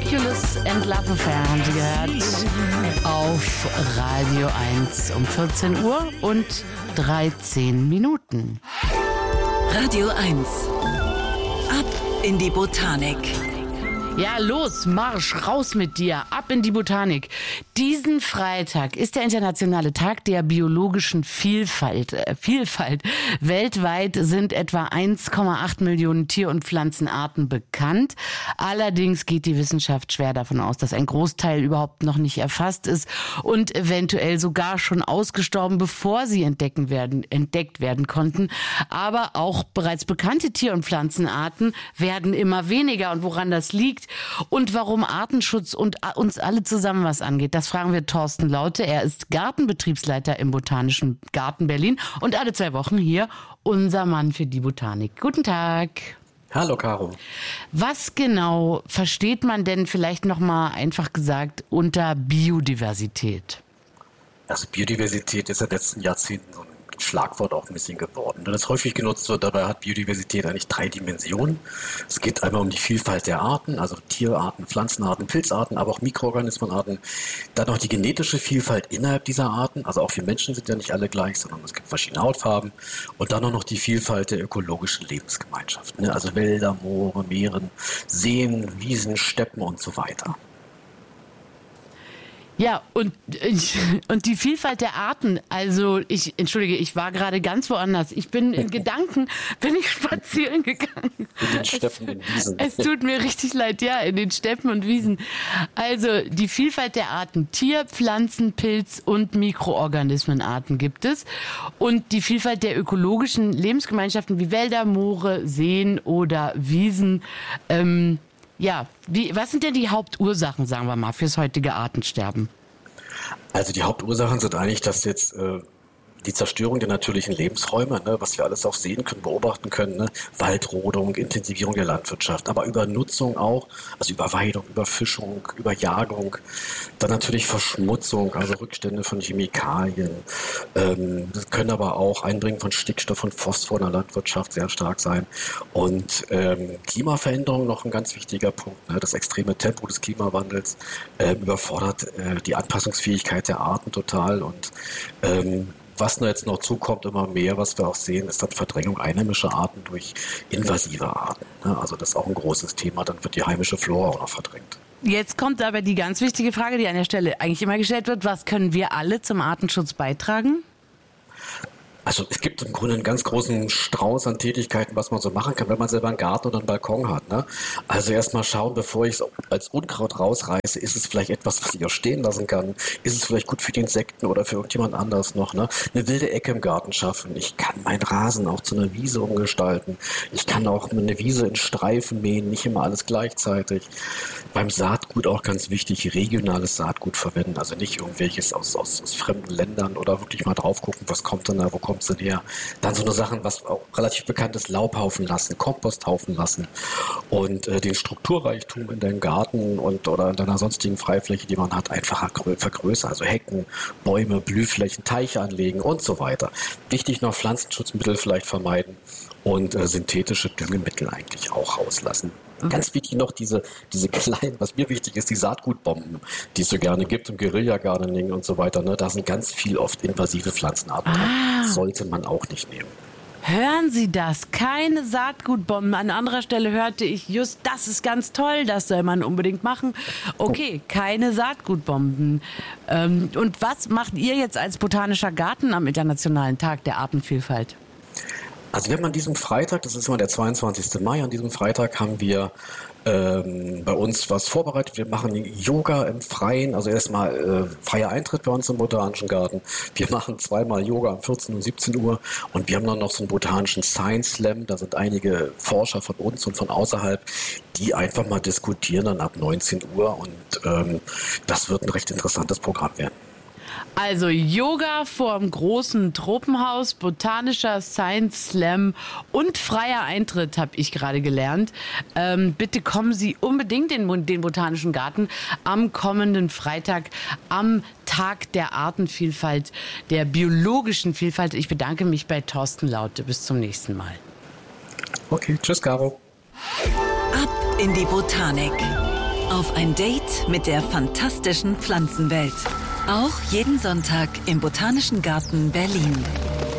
Ridiculous and Love Affair haben Sie gehört auf Radio 1 um 14 Uhr und 13 Minuten. Radio 1. Ab in die Botanik. Ja, los, Marsch, raus mit dir, ab in die Botanik. Diesen Freitag ist der internationale Tag der biologischen Vielfalt. Weltweit sind etwa 1,8 Millionen Tier- und Pflanzenarten bekannt. Allerdings geht die Wissenschaft schwer davon aus, dass ein Großteil überhaupt noch nicht erfasst ist und eventuell sogar schon ausgestorben, bevor sie entdeckt werden konnten. Aber auch bereits bekannte Tier- und Pflanzenarten werden immer weniger. Und woran das liegt und warum Artenschutz und uns alle zusammen was angeht, das fragen wir Thorsten Laute. Er ist Gartenbetriebsleiter im Botanischen Garten Berlin und alle 2 Wochen hier unser Mann für die Botanik. Guten Tag. Hallo Caro. Was genau versteht man denn vielleicht nochmal einfach gesagt unter Biodiversität? Also Biodiversität ist in den letzten Jahrzehnten so ein Schlagwort auch ein bisschen geworden. Das häufig genutzt wird, dabei hat Biodiversität eigentlich 3 Dimensionen. Es geht einmal um die Vielfalt der Arten, also Tierarten, Pflanzenarten, Pilzarten, aber auch Mikroorganismenarten. Dann noch die genetische Vielfalt innerhalb dieser Arten, also auch wir Menschen sind ja nicht alle gleich, sondern es gibt verschiedene Hautfarben. Und dann noch die Vielfalt der ökologischen Lebensgemeinschaften, also Wälder, Moore, Meeren, Seen, Wiesen, Steppen und so weiter. Ja, und die Vielfalt der Arten, also ich war gerade ganz woanders. Ich bin in Gedanken, spazieren gegangen. In den Steppen und Wiesen. Es tut mir richtig leid, ja, in den Steppen und Wiesen. Also die Vielfalt der Arten, Tier-, Pflanzen-, Pilz- und Mikroorganismenarten gibt es. Und die Vielfalt der ökologischen Lebensgemeinschaften wie Wälder, Moore, Seen oder Wiesen, was sind denn die Hauptursachen, sagen wir mal, fürs heutige Artensterben? Also die Hauptursachen sind eigentlich, dass jetzt die Zerstörung der natürlichen Lebensräume, was wir alles auch sehen können, beobachten können, Waldrodung, Intensivierung der Landwirtschaft, aber Übernutzung auch, also Überweidung, Überfischung, Überjagung, dann natürlich Verschmutzung, also Rückstände von Chemikalien. Das können aber auch Einbringen von Stickstoff und Phosphor in der Landwirtschaft sehr stark sein. Und Klimaveränderung noch ein ganz wichtiger Punkt. Das extreme Tempo des Klimawandels überfordert die Anpassungsfähigkeit der Arten total und was jetzt noch zukommt, immer mehr, was wir auch sehen, ist dann Verdrängung einheimischer Arten durch invasive Arten. Also das ist auch ein großes Thema, dann wird die heimische Flora auch noch verdrängt. Jetzt kommt aber die ganz wichtige Frage, die an der Stelle eigentlich immer gestellt wird, was können wir alle zum Artenschutz beitragen? Also es gibt im Grunde einen ganz großen Strauß an Tätigkeiten, was man so machen kann, wenn man selber einen Garten oder einen Balkon hat. Also erstmal schauen, bevor ich es als Unkraut rausreiße, ist es vielleicht etwas, was ich auch stehen lassen kann? Ist es vielleicht gut für die Insekten oder für irgendjemand anders noch? Eine wilde Ecke im Garten schaffen. Ich kann meinen Rasen auch zu einer Wiese umgestalten. Ich kann auch eine Wiese in Streifen mähen, nicht immer alles gleichzeitig. Beim Saatgut auch ganz wichtig, regionales Saatgut verwenden, also nicht irgendwelches aus fremden Ländern oder wirklich mal drauf gucken, was kommt denn da, wo kommt es denn her? Dann so eine Sachen, was auch relativ bekannt ist, Laubhaufen lassen, Komposthaufen lassen und den Strukturreichtum in deinem Garten oder in deiner sonstigen Freifläche, die man hat, einfach vergrößern, also Hecken, Bäume, Blühflächen, Teiche anlegen und so weiter. Wichtig noch Pflanzenschutzmittel vielleicht vermeiden und synthetische Düngemittel eigentlich auch rauslassen. Ganz wichtig noch diese kleinen, was mir wichtig ist, die Saatgutbomben, die es so gerne gibt im Guerilla-Gardening und so weiter. Da sind ganz viel oft invasive Pflanzenarten. Sollte man auch nicht nehmen. Hören Sie das? Keine Saatgutbomben. An anderer Stelle hörte ich just, das ist ganz toll, das soll man unbedingt machen. Okay, keine Saatgutbomben. Und was macht ihr jetzt als Botanischer Garten am Internationalen Tag der Artenvielfalt? Also wir haben an diesem Freitag, das ist immer der 22. Mai, an diesem Freitag haben wir bei uns was vorbereitet. Wir machen Yoga im Freien, also erstmal freier Eintritt bei uns im Botanischen Garten. Wir machen 2-mal Yoga um 14 und 17 Uhr und wir haben dann noch so einen botanischen Science Slam. Da sind einige Forscher von uns und von außerhalb, die einfach mal diskutieren dann ab 19 Uhr und das wird ein recht interessantes Programm werden. Also Yoga vorm großen Tropenhaus, botanischer Science Slam und freier Eintritt, habe ich gerade gelernt. Bitte kommen Sie unbedingt in den Botanischen Garten am kommenden Freitag, am Tag der Artenvielfalt, der biologischen Vielfalt. Ich bedanke mich bei Thorsten Laute. Bis zum nächsten Mal. Okay, tschüss Caro. Ab in die Botanik. auf ein Date mit der fantastischen Pflanzenwelt. Auch jeden Sonntag im Botanischen Garten Berlin.